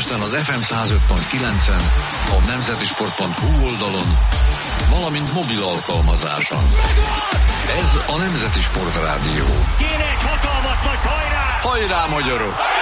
Budapesten az FM 105.9-en, a nemzetisport.hu oldalon, valamint mobil alkalmazáson. Ez a Nemzeti Sport Rádió. Kéne egy hatalmas nagy hajrá! Hajrá, magyarok!